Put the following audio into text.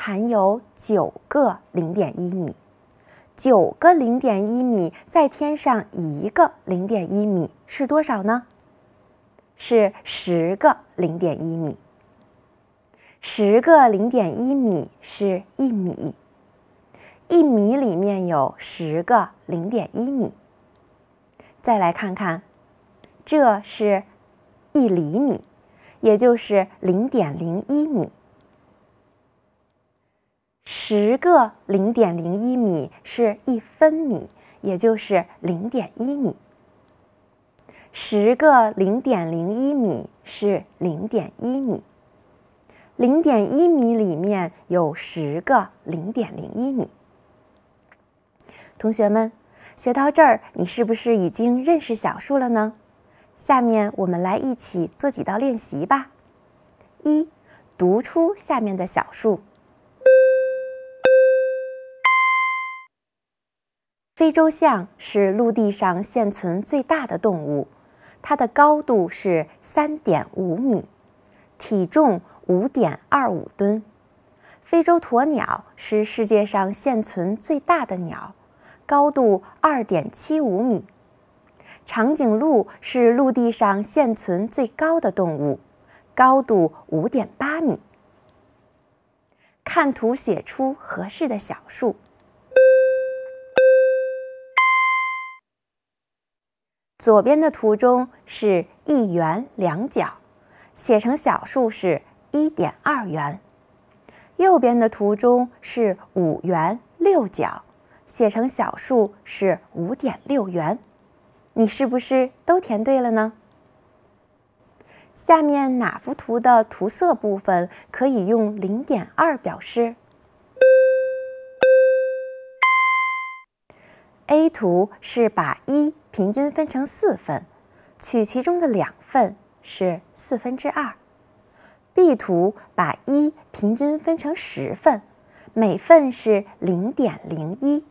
含有9个0.1米，9个0.1米再添上1个0.1米是多少呢？是10个0.1米。10个0.1米是1米，1米里面有10个0.1米。再来看看，这是1厘米，也就是0.01米。10个0.01米是1分米，也就是0.1米。10个0.01米是0.1米。0.1米里面有10个0.01米。同学们，学到这儿，你是不是已经认识小数了呢？下面我们来一起做几道练习吧。1. 读出下面的小数。非洲象是陆地上现存最大的动物，它的高度是3.5米，体重5.25吨。非洲鸵鸟是世界上现存最大的鸟，高度2.75米。长颈鹿是陆地上现存最高的动物，高度5.8米。看图写出合适的小数。左边的图中是1元2角，写成小数是1.2元。右边的图中是5元6角，写成小数是5.6元。你是不是都填对了呢？下面哪幅图的涂色部分可以用0.2表示？A 图是把1平均分成4份，取其中的2份是2/4。B 图把1平均分成10份，每份是0.01。